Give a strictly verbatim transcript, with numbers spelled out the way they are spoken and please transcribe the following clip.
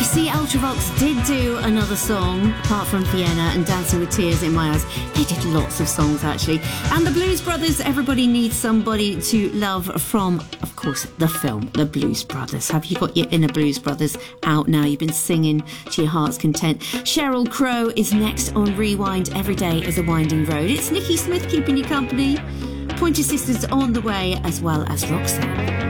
You see, Ultravox did do another song, apart from Vienna and Dancing with Tears in My Eyes. They did lots of songs, actually. And the Blues Brothers, Everybody Needs Somebody to Love, from, of course, the film, The Blues Brothers. Have you got your inner Blues Brothers out now? You've been singing to your heart's content. Sheryl Crow is next on Rewind. Every Day is a Winding Road. It's Nikki Smith keeping you company. Pointer Sisters on the way, as well as Roxanne.